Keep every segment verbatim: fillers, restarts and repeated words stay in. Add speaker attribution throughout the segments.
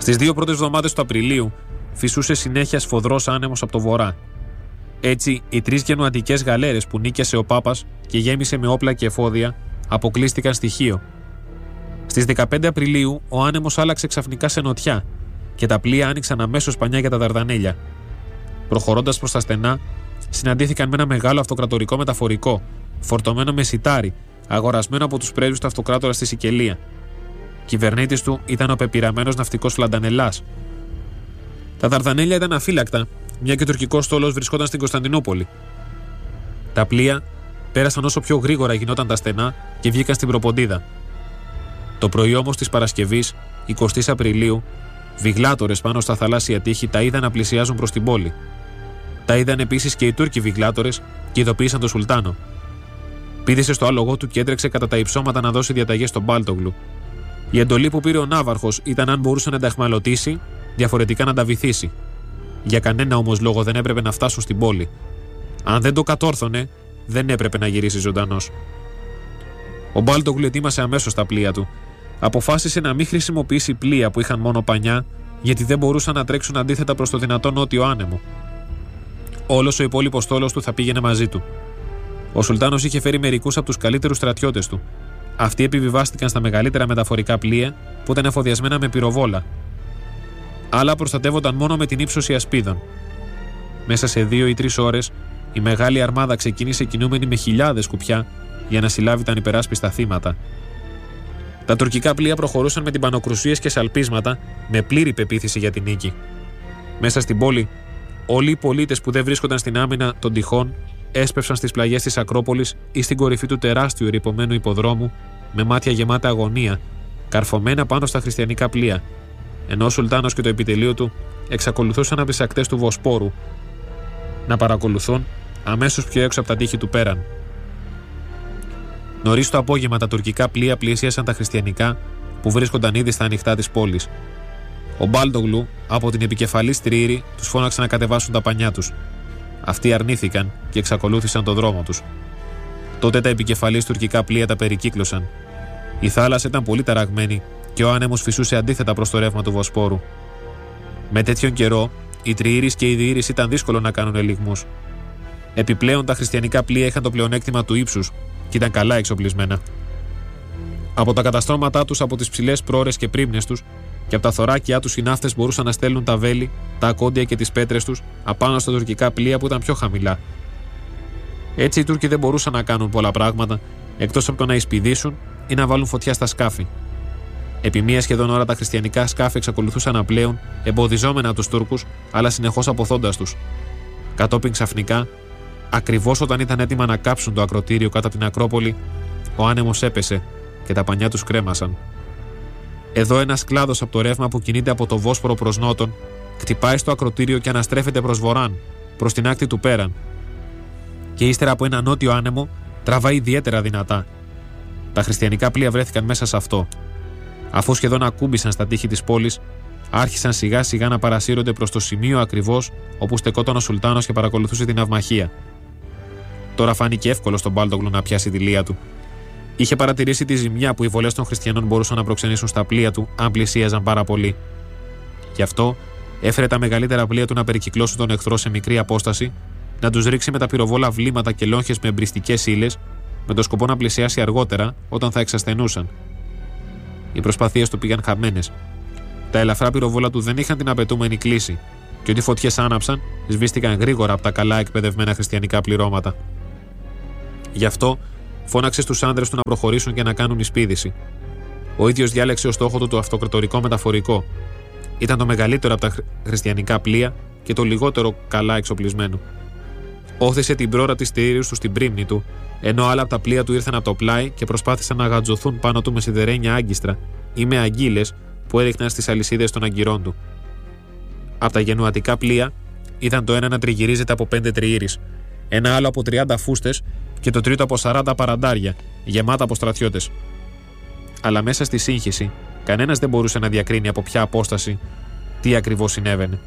Speaker 1: Στις δύο πρώτες εβδομάδες του Απριλίου φυσούσε συνέχεια σφοδρός άνεμος από το βορρά. Έτσι, οι τρεις γενουατικές γαλέρες που νίκιασε ο Πάπας και γέμισε με όπλα και εφόδια αποκλείστηκαν στοιχείο. Στις δεκαπέντε Απριλίου ο άνεμος άλλαξε ξαφνικά σε νοτιά και τα πλοία άνοιξαν αμέσως πανιά για τα Δαρδανέλια. Προχωρώντας προς τα στενά, συναντήθηκαν με ένα μεγάλο αυτοκρατορικό μεταφορικό, φορτωμένο με σιτάρι, αγορασμένο από τους πρέσβους του αυτοκράτορα στη Σικελία. Κυβερνήτης του ήταν ο πεπειραμένος ναυτικός Φλαντανελάς. Τα Δαρδανέλια ήταν αφύλακτα, μια και ο τουρκικός στόλος βρισκόταν στην Κωνσταντινούπολη. Τα πλοία πέρασαν όσο πιο γρήγορα γινόταν τα στενά και βγήκαν στην Προποντίδα. Το πρωί όμως της Παρασκευής, εικοστή Απριλίου, βιγλάτορες πάνω στα θαλάσσια τείχη τα είδαν να πλησιάζουν προς την πόλη. Τα είδαν επίσης και οι Τούρκοι βιγλάτορες και ειδοποίησαν τον Σουλτάνο. Πήδησε στο άλογο του και έτρεξε κατά τα υψώματα να δώσει διαταγές στον Μπάλτογλου. Η εντολή που πήρε ο Ναύαρχος ήταν αν μπορούσε να τα εχμαλωτήσει, διαφορετικά να τα βυθίσει. Για κανένα όμως λόγο δεν έπρεπε να φτάσουν στην πόλη. Αν δεν το κατόρθωνε, δεν έπρεπε να γυρίσει ζωντανός. Ο Μπάλτογλου ετοίμασε αμέσως τα πλοία του. Αποφάσισε να μην χρησιμοποιήσει πλοία που είχαν μόνο πανιά, γιατί δεν μπορούσαν να τρέξουν αντίθετα προς το δυνατό νότιο άνεμο. Όλος ο υπόλοιπος στόλος του θα πήγαινε μαζί του. Ο Σουλτάνος είχε φέρει μερικούς από τους καλύτερους στρατιώτες του. Αυτοί επιβιβάστηκαν στα μεγαλύτερα μεταφορικά πλοία που ήταν εφοδιασμένα με πυροβόλα. Άλλα προστατεύονταν μόνο με την ύψωση ασπίδων. Μέσα σε δύο ή τρεις ώρες η μεγάλη αρμάδα ξεκίνησε κινούμενη με χιλιάδες κουπιά για να συλλάβει τα ανυπεράσπιστα θύματα. Τα τουρκικά πλοία προχωρούσαν με τυμπανοκρουσίες και σαλπίσματα με πλήρη πεποίθηση για την νίκη. Μέσα στην πόλη, όλοι οι πολίτες που δεν βρίσκονταν στην άμυνα των τυχών έσπευσαν στις πλαγιές της Ακρόπολης ή στην κορυφή του τεράστιου ερειπωμένου υποδρόμου με μάτια γεμάτα αγωνία, καρφωμένα πάνω στα χριστιανικά πλοία, ενώ ο Σουλτάνος και το επιτελείο του εξακολουθούσαν από τις ακτές του Βοσπόρου να παρακολουθούν αμέσως πιο έξω από τα τείχη του Πέραν. Νωρίς το απόγευμα τα τουρκικά πλοία πλησίασαν τα χριστιανικά που βρίσκονταν ήδη στα ανοιχτά της πόλης. Ο Μπάλτογλου από την επικεφαλή Τριήρη τους φώναξε να κατεβάσουν τα πανιά τους. Αυτοί αρνήθηκαν και εξακολούθησαν το δρόμο τους. Τότε τα επικεφαλής τουρκικά πλοία τα περικύκλωσαν. Η θάλασσα ήταν πολύ ταραγμένη και ο άνεμος φυσούσε αντίθετα προς το ρεύμα του Βοσπόρου. Με τέτοιον καιρό, οι Τριήρης και οι Διήρης ήταν δύσκολο να κάνουν ελιγμούς. Επιπλέον, τα χριστιανικά πλοία είχαν το πλεονέκτημα του ύψους και ήταν καλά εξοπλισμένα. Από τα καταστρώματά τους από τις ψηλές πρόωρες και πρίμνες τους και από τα θωράκια τους οι ναύτες μπορούσαν να στέλνουν τα βέλη, τα ακόντια και τις πέτρες τους απάνω στα τουρκικά πλοία που ήταν πιο χαμηλά. Έτσι οι Τούρκοι δεν μπορούσαν να κάνουν πολλά πράγματα εκτός από το να εισπηδήσουν ή να βάλουν φωτιά στα σκάφη. Επί μία σχεδόν ώρα τα χριστιανικά σκάφη εξακολουθούσαν να πλέουν, εμποδιζόμενα από τους Τούρκους, αλλά συνεχώς αποθώντας τους. Κατόπιν ξαφνικά, ακριβώς όταν ήταν έτοιμα να κάψουν το ακροτήριο κάτω από την Ακρόπολη, ο άνεμος έπεσε και τα πανιά τους κρέμασαν. Εδώ ένας κλάδος από το ρεύμα που κινείται από το Βόσπορο προς νότον, χτυπάει στο ακροτήριο και αναστρέφεται προς βορράν, προς την άκρη του Πέραν. Και ύστερα από ένα νότιο άνεμο, τραβάει ιδιαίτερα δυνατά. Τα χριστιανικά πλοία βρέθηκαν μέσα σε αυτό. Αφού σχεδόν ακούμπησαν στα τείχη της πόλης, άρχισαν σιγά σιγά να παρασύρονται προς το σημείο ακριβώς όπου στεκόταν ο Σουλτάνος και παρακολουθούσε την ναυμαχία. Τώρα φάνηκε εύκολο στον Μπάλτογλου να πιάσει τη λία του. Είχε παρατηρήσει τη ζημιά που οι βολές των χριστιανών μπορούσαν να προξενήσουν στα πλοία του αν πλησίαζαν πάρα πολύ. Γι' αυτό έφερε τα μεγαλύτερα πλοία του να περικυκλώσουν τον εχθρό σε μικρή απόσταση, να τους ρίξει με τα πυροβόλα βλήματα και λόγχες με εμπριστικές ύλες, με το σκοπό να πλησιάσει αργότερα όταν θα εξασθενούσαν. Οι προσπαθίες του πήγαν χαμένες. Τα ελαφρά πυροβόλα του δεν είχαν την απαιτούμενη κλίση, και ό,τι φωτιές άναψαν, σβήστηκαν γρήγορα από τα καλά εκπαιδευμένα χριστιανικά πληρώματα. Γι' αυτό φώναξε στους άνδρες του να προχωρήσουν και να κάνουν εισπίδηση. Ο ίδιος διάλεξε ως στόχο του το αυτοκρατορικό μεταφορικό. Ήταν το μεγαλύτερο από τα χριστιανικά πλοία και το λιγότερο καλά εξοπλισμένο. Όθησε την πρόρα της Τριήρης του στην πρίμνη του, ενώ άλλα από τα πλοία του ήρθαν από το πλάι και προσπάθησαν να γατζωθούν πάνω του με σιδερένια άγκιστρα ή με αγγείλες που έριχναν στις αλυσίδες των αγκυρών του. Από τα γενουατικά πλοία είδαν το ένα να τριγυρίζεται από πέντε Τριήρης, ένα άλλο από τριάντα φούστες και το τρίτο από σαράντα παραντάρια, γεμάτα από στρατιώτες. Αλλά μέσα στη σύγχυση, κανένας δεν μπορούσε να διακρίνει από ποια απόσταση τι ακριβώς συνέβαινε.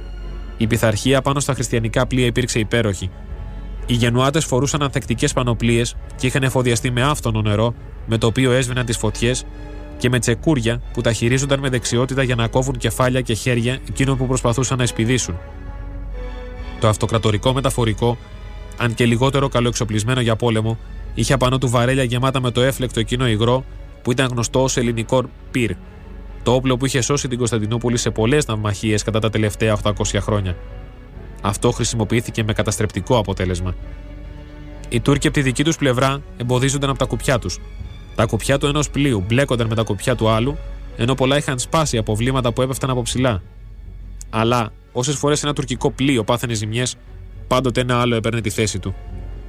Speaker 1: Η πειθαρχία πάνω στα χριστιανικά πλοία υπήρξε υπέροχη. Οι Γενουάτες φορούσαν ανθεκτικές πανοπλίες και είχαν εφοδιαστεί με άφθονο νερό, με το οποίο έσβηναν τις φωτιές και με τσεκούρια που τα χειρίζονταν με δεξιότητα για να κόβουν κεφάλια και χέρια εκείνων που προσπαθούσαν να εспηδήσουν. Το αυτοκρατορικό μεταφορικό, αν και λιγότερο καλοεξοπλισμένο για πόλεμο, είχε απάνω του βαρέλια γεμάτα με το έφλεκτο εκείνο υγρό που ήταν γνωστό ως ελληνικό πυρ, το όπλο που είχε σώσει την Κωνσταντινούπολη σε πολλές ναυμαχίες κατά τα τελευταία οκτακόσια χρόνια. Αυτό χρησιμοποιήθηκε με καταστρεπτικό αποτέλεσμα. Οι Τούρκοι από τη δική τους πλευρά εμποδίζονταν από τα κουπιά τους. Τα κουπιά του ενός πλοίου μπλέκονταν με τα κουπιά του άλλου, ενώ πολλά είχαν σπάσει από βλήματα που έπεφταν από ψηλά. Αλλά όσες φορές ένα τουρκικό πλοίο πάθαινε ζημιές, πάντοτε ένα άλλο έπαιρνε τη θέση του.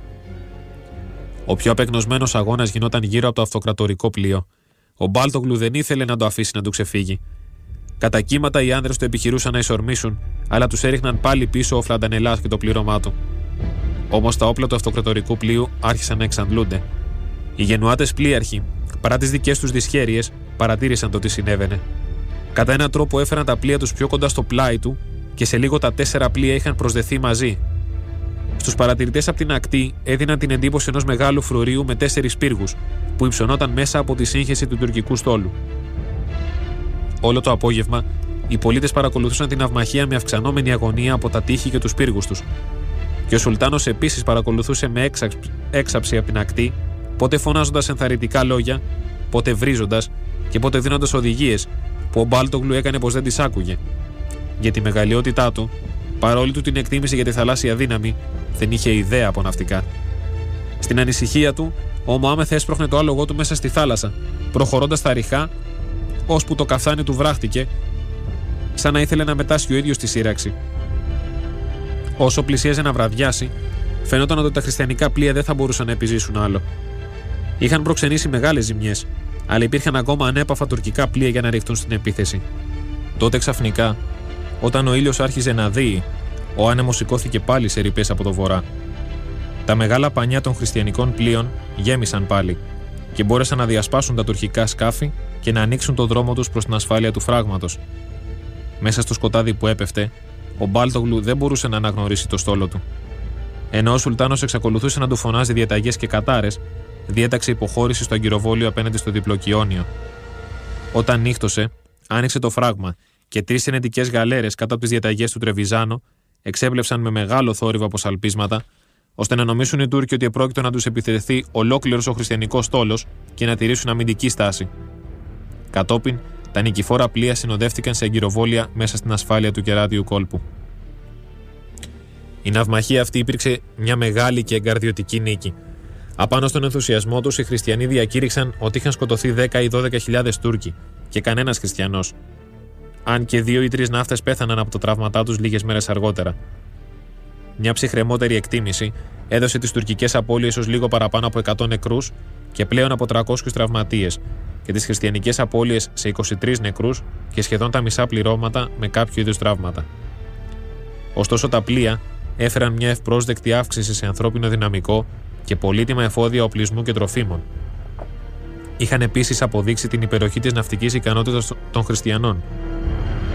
Speaker 1: Ο πιο απεγνωσμένος αγώνας γινόταν γύρω από το αυτοκρατορικό πλοίο. Ο Μπάλτογλου δεν ήθελε να το αφήσει να του ξεφύγει. Κατά κύματα οι άνδρες του επιχειρούσαν να εισορμήσουν, αλλά τους έριχναν πάλι πίσω ο Φλαντανελάς και το πλήρωμά του. Όμως τα όπλα του αυτοκρατορικού πλοίου άρχισαν να εξαντλούνται. Οι Γενουάτες πλοίαρχοι, παρά τις δικές τους δυσχέρειες, παρατήρησαν το τι συνέβαινε. Κατά έναν τρόπο έφεραν τα πλοία τους πιο κοντά στο πλάι του και σε λίγο τα τέσσερα πλοία είχαν προσδεθεί μαζί. Στους παρατηρητές από την ακτή έδιναν την εντύπωση ενός μεγάλου φρουρίου με τέσσερις πύργους, που υψωνόταν μέσα από τη σύγχυση του τουρκικού στόλου. Όλο το απόγευμα, οι πολίτες παρακολουθούσαν την ναυμαχία με αυξανόμενη αγωνία από τα τείχη και τους πύργους τους. Και ο Σουλτάνος επίσης παρακολουθούσε με έξαψη από την ακτή, πότε φωνάζοντας ενθαρρυντικά λόγια, πότε βρίζοντας και πότε δίνοντας οδηγίες που ο Μπάλτογλου έκανε πως δεν τις άκουγε. Για τη μεγαλειότητά του, παρόλη του την εκτίμηση για τη θαλάσσια δύναμη, δεν είχε ιδέα από ναυτικά. Στην ανησυχία του, ο Μωάμεθ έσπροχνε το άλογο του μέσα στη θάλασσα, προχωρώντας τα ριχά, ώσπου το καφθάνι του βράχτηκε, σαν να ήθελε να μετάσχει ο ίδιος στη σύραξη. Όσο πλησίαζε να βραδιάσει, φαινόταν ότι τα χριστιανικά πλοία δεν θα μπορούσαν να επιζήσουν άλλο. Είχαν προξενήσει μεγάλες ζημιές, αλλά υπήρχαν ακόμα ανέπαφα τουρκικά πλοία για να ρηχτούν στην επίθεση. Τότε ξαφνικά, όταν ο ήλιος άρχιζε να δύει, ο άνεμος σηκώθηκε πάλι σε ρηπές από το βορρά. Τα μεγάλα πανιά των χριστιανικών πλοίων γέμισαν πάλι και μπόρεσαν να διασπάσουν τα τουρκικά σκάφη και να ανοίξουν το δρόμο τους προς την ασφάλεια του φράγματος. Μέσα στο σκοτάδι που έπεφτε, ο Μπάλτογλου δεν μπορούσε να αναγνωρίσει το στόλο του. Ενώ ο Σουλτάνος εξακολουθούσε να του φωνάζει διαταγές και κατάρες, διέταξε υποχώρηση στο αγκυροβόλιο απέναντι στο διπλοκιόνιο. Όταν νύχτωσε, άνοιξε το φράγμα και τρεις ενετικές γαλέρες κάτω από τις διαταγές του Τρεβιζάνο εξέπλεψαν με μεγάλο θόρυβο από σαλπίσματα, ώστε να νομίσουν οι Τούρκοι ότι επρόκειτο να τους επιτεθεί ολόκληρος ο χριστιανικός στόλος και να τηρήσουν αμυντική στάση. Κατόπιν, τα νικηφόρα πλοία συνοδεύτηκαν σε αγκυροβόλια μέσα στην ασφάλεια του κεράτιου κόλπου. Η ναυμαχία αυτή υπήρξε μια μεγάλη και εγκαρδιωτική νίκη. Απάνω στον ενθουσιασμό τους, οι χριστιανοί διακήρυξαν ότι είχαν σκοτωθεί δέκα ή δώδεκα χιλιάδες Τούρκοι και κανένας χριστιανός. Αν και δύο ή τρεις ναύτες πέθαναν από τα τραύματά τους λίγες μέρες αργότερα. Μια ψυχρεμότερη εκτίμηση έδωσε τις τουρκικές απώλειες ως λίγο παραπάνω από εκατό νεκρούς και πλέον από τριακόσιους τραυματίες, και τις χριστιανικές απώλειες σε είκοσι τρεις νεκρούς και σχεδόν τα μισά πληρώματα με κάποιο είδους τραύματα. Ωστόσο, τα πλοία έφεραν μια ευπρόσδεκτη αύξηση σε ανθρώπινο δυναμικό και πολύτιμα εφόδια οπλισμού και τροφίμων. Είχαν επίσης αποδείξει την υπεροχή της ναυτικής ικανότητας των χριστιανών.